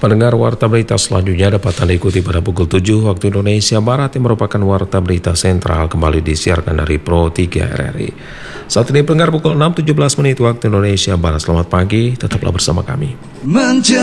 Pendengar, warta berita selanjutnya dapat Anda ikuti pada pukul 7 waktu Indonesia Barat yang merupakan warta berita sentral kembali disiarkan dari Pro 3 RRI. Saat ini pendengar pukul 6.17 waktu Indonesia Barat. Selamat pagi, tetaplah bersama kami.